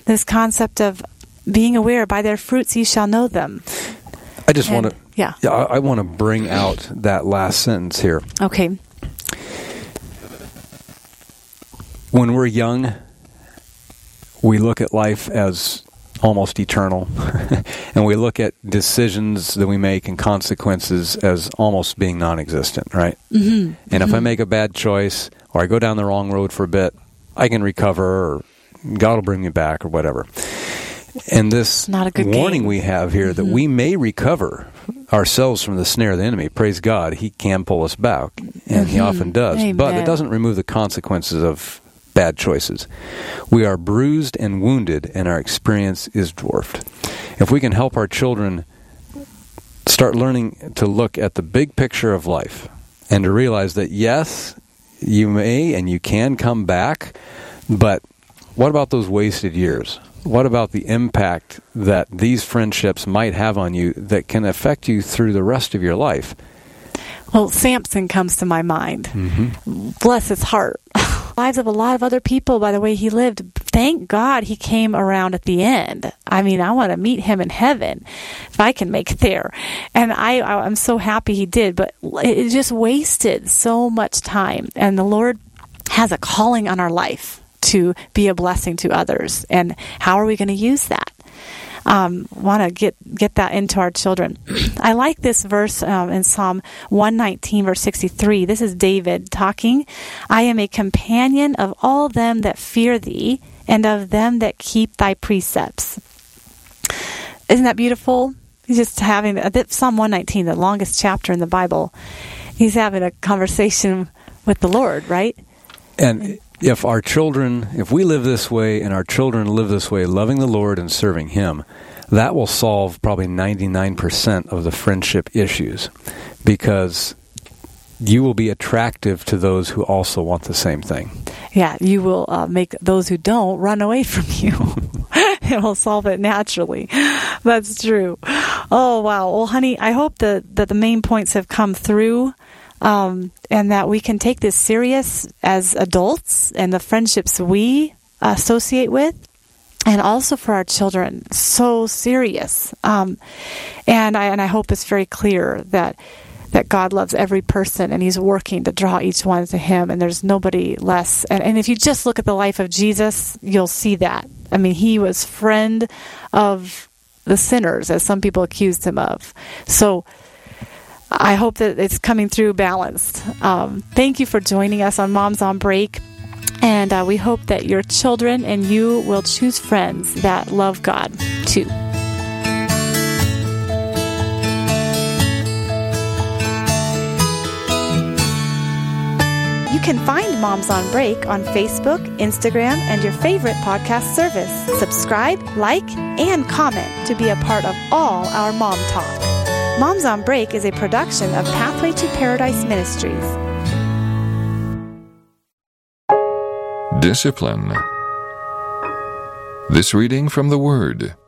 this concept of being aware, by their fruits you shall know them. I just want to, I want to bring out that last sentence here. Okay. When we're young, we look at life as almost eternal, and we look at decisions that we make and consequences as almost being non-existent, right? Mm-hmm. And if I make a bad choice, or I go down the wrong road for a bit, I can recover, or God will bring me back, or whatever. And this warning we have here that we may recover ourselves from the snare of the enemy. Praise God, He can pull us back, and He often does. Amen. But it doesn't remove the consequences of bad choices. We are bruised and wounded, and our experience is dwarfed. If we can help our children start learning to look at the big picture of life and to realize that, yes, you may and you can come back, but what about those wasted years? What about the impact that these friendships might have on you that can affect you through the rest of your life? Well, Samson comes to my mind. Mm-hmm. Bless his heart. Lives of a lot of other people by the way he lived. Thank God he came around at the end. I mean, I want to meet him in heaven if I can make it there. And I'm so happy he did, but it just wasted so much time. And the Lord has a calling on our life to be a blessing to others. And how are we going to use that? Want to get that into our children. I like this verse in Psalm 119, verse 63. This is David talking. I am a companion of all them that fear thee, and of them that keep thy precepts. Isn't that beautiful? He's just having Psalm 119, the longest chapter in the Bible. He's having a conversation with the Lord, right? And if we live this way and our children live this way, loving the Lord and serving Him, that will solve probably 99% of the friendship issues, because you will be attractive to those who also want the same thing. Yeah, you will make those who don't run away from you. It will solve it naturally. That's true. Oh, wow. Well, honey, I hope that the main points have come through. And that we can take this serious as adults and the friendships we associate with, and also for our children, so serious. And I hope it's very clear that God loves every person, and He's working to draw each one to Him, and there's nobody less. And if you just look at the life of Jesus, you'll see that. I mean, He was friend of the sinners, as some people accused Him of. So I hope that it's coming through balanced. Thank you for joining us on Moms on Break. And we hope that your children and you will choose friends that love God too. You can find Moms on Break on Facebook, Instagram, and your favorite podcast service. Subscribe, like, and comment to be a part of all our Mom Talk. Moms on Break is a production of Pathway to Paradise Ministries. Discipline. This reading from the Word.